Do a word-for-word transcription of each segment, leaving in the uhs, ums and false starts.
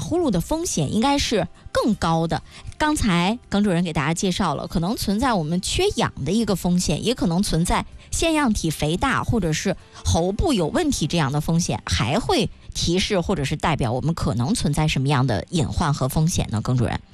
呼噜的风险应该是更高的。刚才耿主任给大家介绍了，可能存在我们缺氧的一个风险，也可能存在腺样体肥大或者是喉部有问题这样的风险，还会提示或者是代表我们可能存在什么样的隐患和风险呢？耿主任？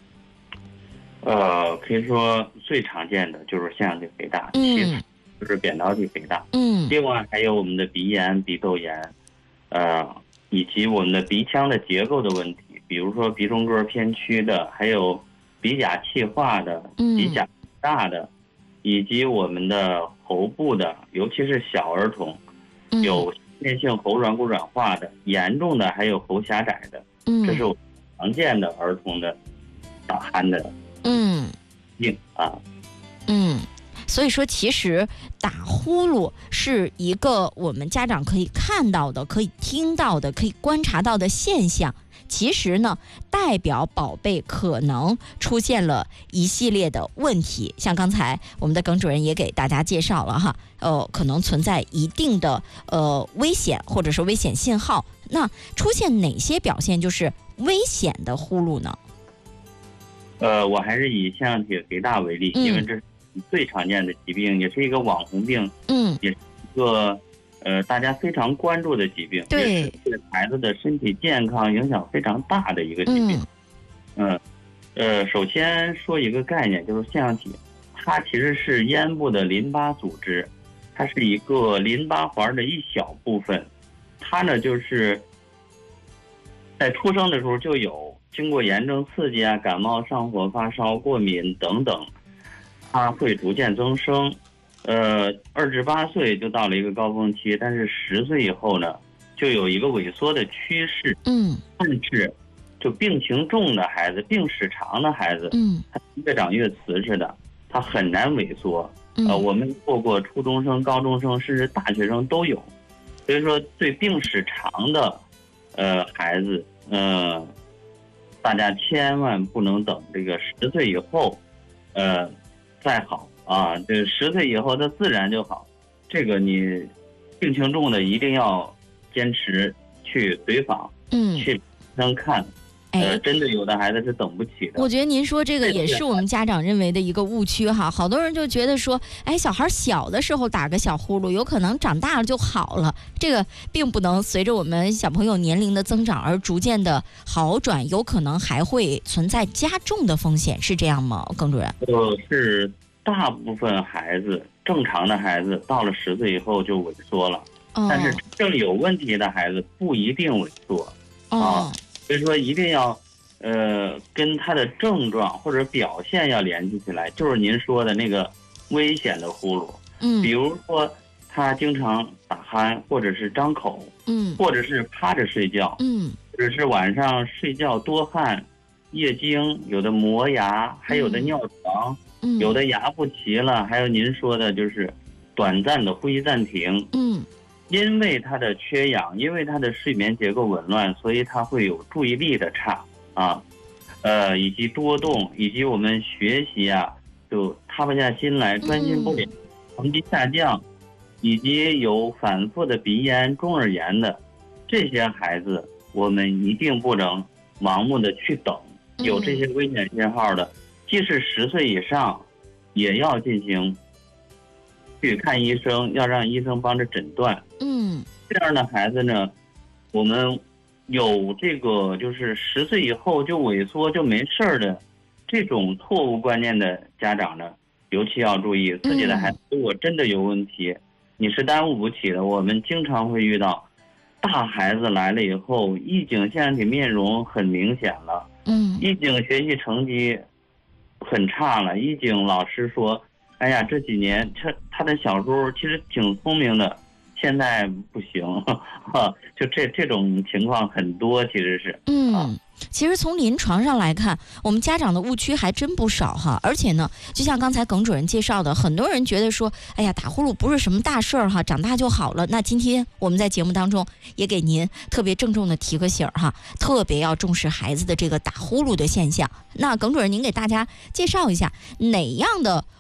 呃，可以说最常见的就是腺样体肥大，其次就是扁桃体肥大， 嗯， 另外还有我们的鼻炎、鼻窦炎，呃，以及我们的鼻腔的结构的问题，比如说鼻中隔偏曲的，还有鼻甲气化的、鼻甲大的，以及我们的喉部的，尤其是小儿童，有先性喉软骨软化的，严重的还有喉狭窄的，这是我常见的儿童的打鼾的嗯病啊， 嗯。所以说其实打呼噜是一个我们家长可以看到的、可以听到的、可以观察到的现象，其实呢代表宝贝可能出现了一系列的问题，像刚才我们的耿主任也给大家介绍了哈，呃，可能存在一定的呃危险或者是危险信号。那出现哪些表现就是危险的呼噜呢？ 呃，我还是以腺样体肥大为例， 嗯、 因为这是最常见的疾病，也是一个网红病， 嗯， 也是一个呃大家非常关注的疾病， 对， 也是对孩子的身体健康影响非常大的一个疾病。嗯，呃，呃，首先说一个概念，就是腺样体，它其实是咽部的淋巴组织，它是一个淋巴环的一小部分，它呢就是在出生的时候就有，经过炎症刺激啊、感冒、上火、发烧、过敏等等。它会逐渐增生，呃，二至八岁就到了一个高峰期，但是十岁以后呢，就有一个萎缩的趋势。 嗯， 但是，就病情重的孩子、病史长的孩子， 嗯， 他越长越瓷实的，他很难萎缩。呃，我们做过初中生、高中生，甚至大学生都有。所以说，对病史长的，呃，孩子，呃，大家千万不能等这个十岁以后，呃。再好啊，这十岁以后它自然就好。这个你病情重的一定要坚持去随访， 嗯， 去医生看。呃，真的有的孩子是等不起的。 我觉得您说这个也是我们家长认为的一个误区哈，好多人就觉得说，哎，小孩小的时候打个小呼噜，有可能长大了就好了。这个并不能随着我们小朋友年龄的增长而逐渐的好转，有可能还会存在加重的风险，是这样吗，耿主任？ 呃，是大部分孩子，正常的孩子到了十岁以后就萎缩了，哦、但是真正有问题的孩子不一定萎缩、哦、啊。所以说一定要，呃，跟他的症状或者表现要联系起来，就是您说的那个危险的呼噜， 嗯， 比如说他经常打鼾，或者是张口， 嗯， 或者是趴着睡觉， 嗯， 或者是晚上睡觉多汗、夜惊，有的磨牙，还有的尿床， 嗯， 有的牙不齐了，还有您说的就是短暂的呼吸暂停， 嗯。 因为他的缺氧，因为他的睡眠结构紊乱，所以他会有注意力的差啊，呃，以及多动，以及我们学习啊，就踏不下心来，专心不了，成绩下降，以及有反复的鼻炎、中耳炎的这些孩子，我们一定不能盲目的去等，有这些危险信号的，即使十岁以上，也要进行去看医生，要让医生帮着诊断。 嗯， 这样的孩子呢，我们有这个就是十岁以后就萎缩就没事儿的这种错误观念的家长呢，尤其要注意自己的孩子如果真的有问题，嗯、你是耽误不起的。我们经常会遇到大孩子来了以后，一经腺样体面容很明显了， 嗯， 一经学习成绩很差了，一经老师说，哎呀，这几年他他的小时候其实挺聪明的，现在不行，哈，就这这种情况很多，其实是。 嗯，其实从临床上来看，我们家长的误区还真不少哈。而且呢，就像刚才耿主任介绍的，很多人觉得说，哎呀，打呼噜不是什么大事儿哈，长大就好了。那今天我们在节目当中也给您特别郑重的提个醒哈，特别要重视孩子的这个打呼噜的现象。那耿主任，您给大家介绍一下哪样的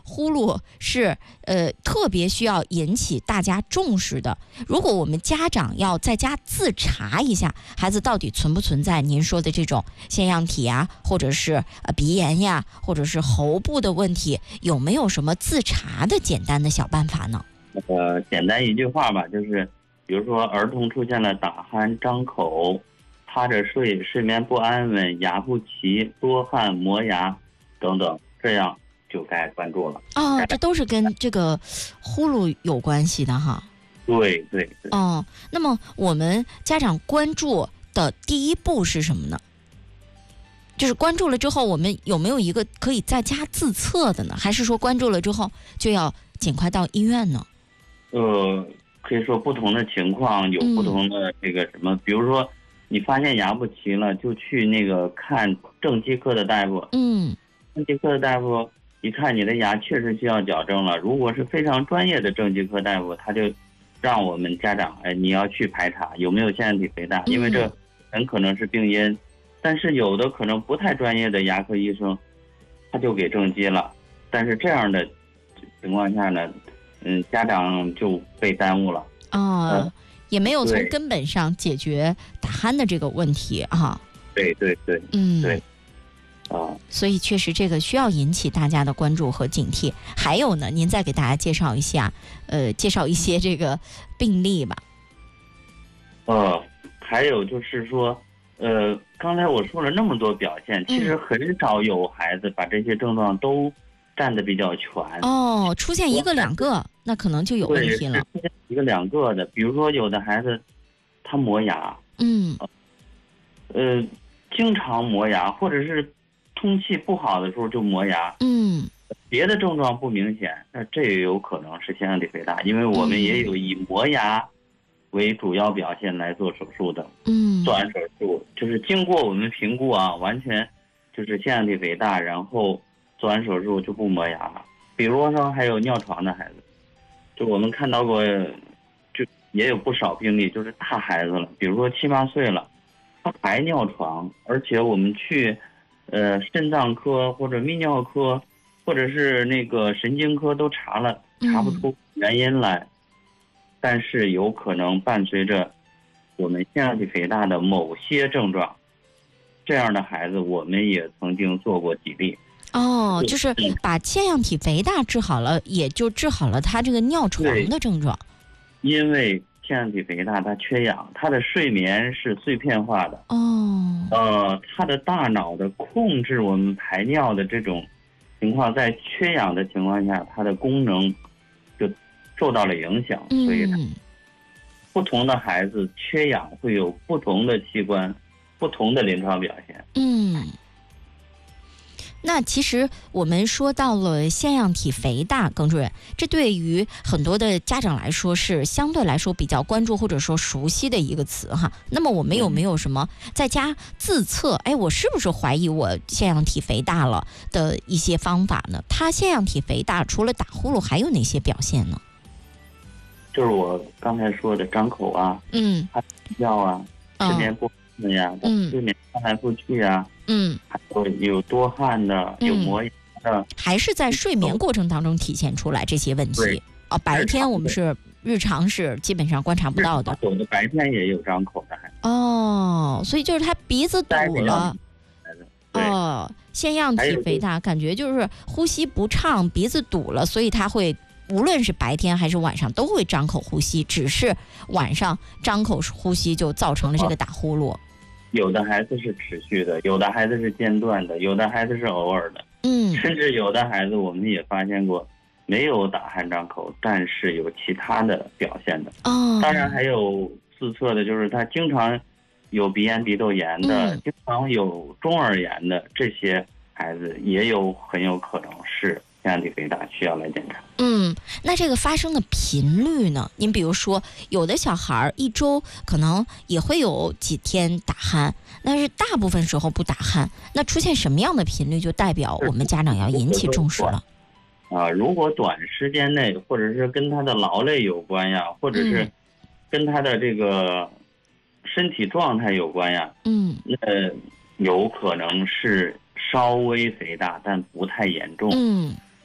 呼噜是呃特别需要引起大家重视的。如果我们家长要在家自查一下孩子到底存不存在您说的这种腺样体啊，或者是呃鼻炎呀，或者是喉部的问题，有没有什么自查的简单的小办法呢？ 呃，简单一句话吧，就是比如说儿童出现了打鼾、张口、趴着睡、睡眠不安稳、牙不齐、多汗、磨牙等等，这样就该关注了。 哦，这都是跟这个呼噜有关系的哈。 对对对。 哦，那么我们家长关注的第一步是什么呢？就是关注了之后，我们有没有一个可以在家自测的呢？还是说关注了之后就要尽快到医院呢？ 呃，可以说不同的情况有不同的这个什么，嗯、比如说你发现牙不齐了，就去那个看正畸科的大夫。 嗯， 正畸科的大夫一看你的牙确实需要矫正了，如果是非常专业的正畸科大夫，他就让我们家长，哎，你要去排查有没有腺样体肥大，因为这很可能是病因。嗯、但是有的可能不太专业的牙科医生，他就给正畸了。但是这样的情况下呢？嗯，家长就被耽误了哦、 呃， 也没有从根本上解决打鼾的这个问题哈。 对对对， 嗯， 对，啊， 所以确实这个需要引起大家的关注和警惕。还有呢，您再给大家介绍一下，呃，介绍一些这个病例吧。 呃，还有就是说，呃，刚才我说了那么多表现，其实很少有孩子把这些症状都占得比较全。 哦，出现一个两个，那可能就有问题了。 出现一个两个的，比如说有的孩子他磨牙， 嗯， 呃，经常磨牙，或者是通气不好的时候就磨牙， 嗯， 别的症状不明显，那这也有可能是腺样体肥大，因为我们也有以磨牙为主要表现来做手术的。 嗯， 做完手术就是经过我们评估啊，完全就是腺样体肥大，然后做完手术就不磨牙了。比如说还有尿床的孩子，就我们看到过，就也有不少病例，就是大孩子了，比如说七八岁了，他还尿床，而且我们去呃肾脏科或者泌尿科或者是那个神经科都查了，查不出原因来，嗯、但是有可能伴随着我们腺样体肥大的某些症状，这样的孩子我们也曾经做过几例。 哦，就是把腺样体肥大治好了，也就治好了他这个尿床的症状。 因为腺样体肥大它缺氧，他的睡眠是碎片化的。 哦， 呃，他的大脑的控制我们排尿的这种情况，在缺氧的情况下，它的功能就受到了影响。 嗯、 所以不同的孩子缺氧会有不同的器官、不同的临床表现。 嗯。那其实我们说到了腺样体肥大，耿主任，这对于很多的家长来说是相对来说比较关注或者说熟悉的一个词哈。那么我们有没有什么在家自测，哎，我是不是怀疑我腺样体肥大了的一些方法呢？它腺样体肥大除了打呼噜还有哪些表现呢？ 就是我刚才说的张口啊， 嗯， 睡觉啊，睡眠不安呀， 嗯， 睡眠翻来覆去啊， 嗯， 还有有多汗的，有磨牙的，嗯、 还是在睡眠过程当中体现出来这些问题啊、哦？白天我们是日常是基本上观察不到的， 有的白天也有张口的，还哦，所以就是他鼻子堵了，哦，腺样体肥大，感觉就是呼吸不畅，鼻子堵了，所以他会。无论是白天还是晚上都会张口呼吸，只是晚上张口呼吸就造成了这个打呼噜。 有的孩子是持续的，有的孩子是间断的，有的孩子是偶尔的， 嗯， 甚至有的孩子我们也发现过没有打鼾张口，但是有其他的表现的。 哦， 当然还有自测的，就是他经常有鼻炎、鼻窦炎的， 嗯、 经常有中耳炎的，这些孩子也有很有可能是腺样体肥大，需要来检查。 嗯，那这个发生的频率呢？您比如说，有的小孩一周可能也会有几天打鼾，但是大部分时候不打鼾。那出现什么样的频率，就代表我们家长要引起重视了。 啊，如果短时间内，或者是跟他的劳累有关呀，或者是跟他的这个身体状态有关呀， 嗯， 那有可能是稍微肥大，但不太严重。 嗯。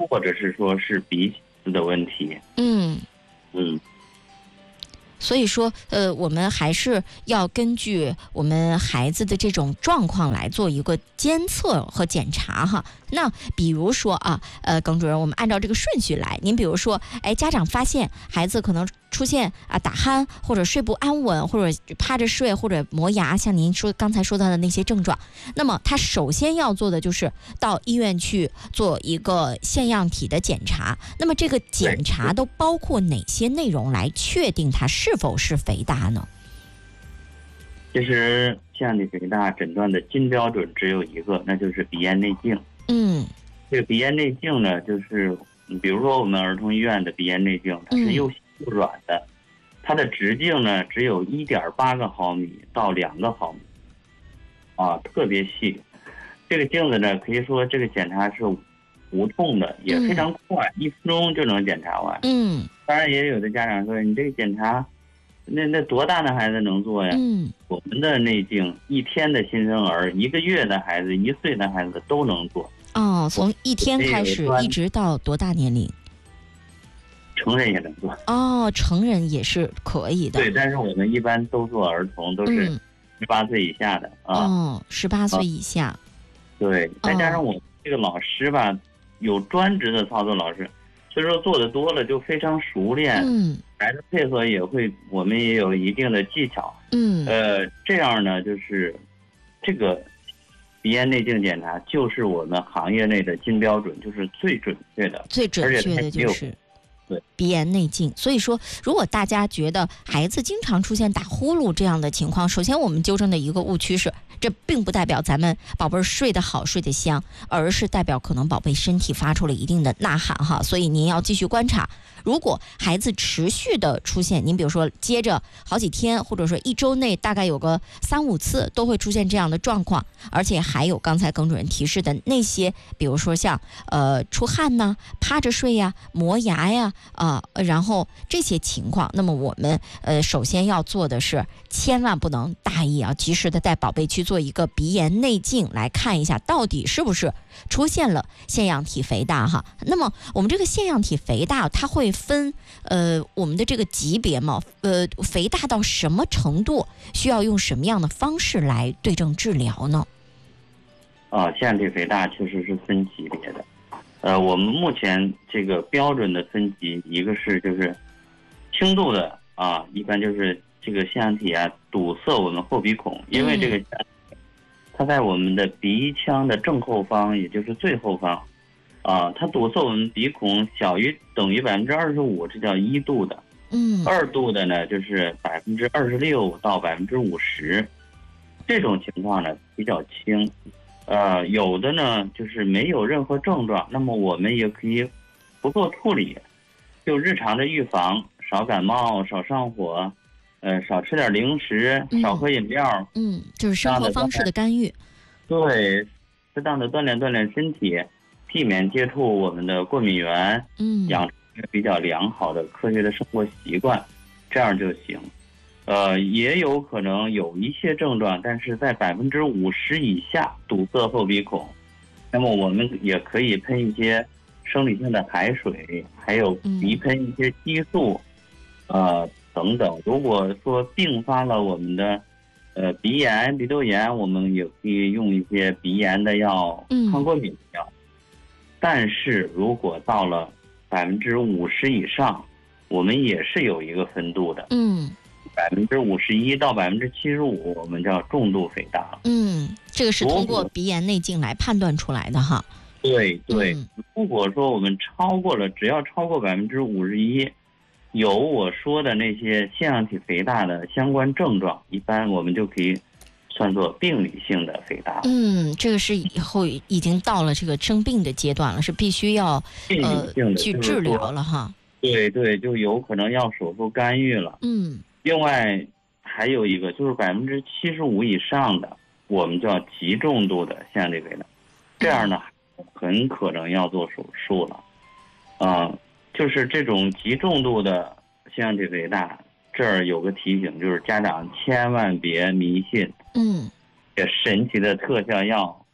或者是说是鼻子的问题。 嗯嗯。 所以说，呃，我们还是要根据我们孩子的这种状况来做一个监测和检查哈。那比如说啊，呃，耿主任，我们按照这个顺序来。您比如说，哎，家长发现孩子可能出现啊打鼾，或者睡不安稳，或者趴着睡，或者磨牙，像您说刚才说到的那些症状，那么他首先要做的就是到医院去做一个腺样体的检查。那么这个检查都包括哪些内容来确定它是否是肥大呢？ 其实腺样体肥大诊断的金标准只有一个，那就是鼻咽内镜。 嗯， 这个鼻咽内镜呢，就是比如说我们儿童医院的鼻咽内镜，它是又细又软的，嗯、它的直径呢只有一点八个毫米到两个毫米，啊，特别细。这个镜子呢，可以说这个检查是无痛的，也非常快，嗯、一分钟就能检查完。 嗯， 当然也有的家长说，你这个检查，那那多大的孩子能做呀？ 嗯， 我们的内镜，一天的新生儿、一个月的孩子、一岁的孩子都能做。 哦，从一天开始一直到多大年龄？ 成人也能做。 哦，成人也是可以的。 对，但是我们一般都做儿童，都是十八岁以下的、 嗯、啊。哦，十八岁以下。啊、 对，再加上我这个老师吧，有专职的操作老师，所以说做的多了就非常熟练。 嗯， 孩子配合也会，我们也有一定的技巧。 嗯， 呃，这样呢，就是这个鼻咽内镜检查就是我们行业内的金标准，就是最准确的， 最准确的就是对鼻咽内镜。所以说，如果大家觉得孩子经常出现打呼噜这样的情况，首先我们纠正的一个误区是，这并不代表咱们宝贝儿睡得好睡得香，而是代表可能宝贝身体发出了一定的呐喊哈。所以您要继续观察，如果孩子持续的出现，您比如说接着好几天，或者说一周内大概有个三五次都会出现这样的状况，而且还有刚才耿主任提示的那些，比如说像呃出汗呐、趴着睡呀、磨牙呀啊、呃，然后这些情况，那么我们呃首先要做的是，千万不能大意啊，及时的带宝贝去做一个鼻咽内镜来看一下，到底是不是出现了腺样体肥大哈。那么我们这个腺样体肥大，它会分呃我们的这个级别嘛？呃，肥大到什么程度，需要用什么样的方式来对症治疗呢？ 啊，腺样体肥大确实是分级别的。呃，我们目前这个标准的分级，一个是就是轻度的啊，一般就是这个腺样体啊堵塞我们后鼻孔，因为这个它在我们的鼻腔的正后方，也就是最后方啊，它堵塞我们鼻孔小于等于百分之二十五，这叫一度的。 嗯， 二度的呢就是百分之二十六到百分之五十，这种情况呢比较轻。呃，有的呢就是没有任何症状，那么我们也可以不做处理，就日常的预防，少感冒，少上火，呃，少吃点零食，少喝饮料， 嗯，嗯就是生活方式的干预。 对，适当的锻炼锻炼身体，避免接触我们的过敏源， 嗯， 养成一个比较良好的科学的生活习惯，这样就行。呃，也有可能有一些症状，但是在百分之五十以下堵塞后鼻孔，那么我们也可以喷一些生理性的海水，还有鼻喷一些激素，嗯、呃等等。如果说并发了我们的呃鼻炎、鼻窦炎，我们也可以用一些鼻炎的药、抗过敏药。嗯、但是如果到了百分之五十以上，我们也是有一个分度的。 嗯。 百分之五十一到百分之七十五，我们叫重度肥大。 嗯，这个是通过鼻咽内镜来判断出来的哈。 对对，嗯、如果说我们超过了，只要超过百分之五十一，有我说的那些腺样体肥大的相关症状，一般我们就可以算作病理性的肥大。 嗯，这个是以后已经到了这个生病的阶段了，是必须要呃去治疗了哈。 对对，就有可能要手术干预了。 嗯。 另外还有一个就是百分之七十五以上的，我们叫极重度的腺样体肥大，这样呢很可能要做手术了。啊、呃，就是这种极重度的腺样体肥大，这儿有个提醒，就是家长千万别迷信。 嗯， 这神奇的特效药，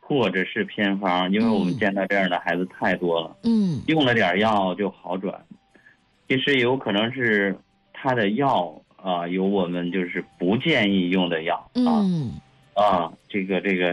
或者是偏方，因为我们见到这样的孩子太多了。 嗯， 用了点药就好转，其实有可能是他的药啊、有我们就是不建议用的药啊。 嗯。 啊，这个这个